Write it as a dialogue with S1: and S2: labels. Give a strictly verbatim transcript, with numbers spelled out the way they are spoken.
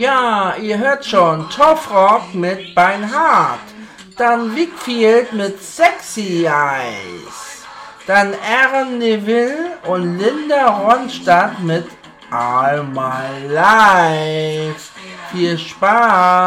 S1: Ja, ihr hört schon, Tough Rock mit Beinhard. Dann Wickfield mit Sexy Eyes. Dann Aaron Neville und Linda Ronstadt mit All My Life. Viel Spaß!